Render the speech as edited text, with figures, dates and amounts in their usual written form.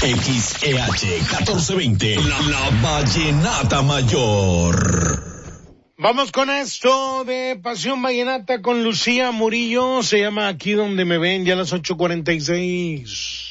XEH 1420, la vallenata mayor. Vamos con esto de Pasión Vallenata con Lucía Murillo. Se llama Aquí Donde Me Ven, ya a las 8:46.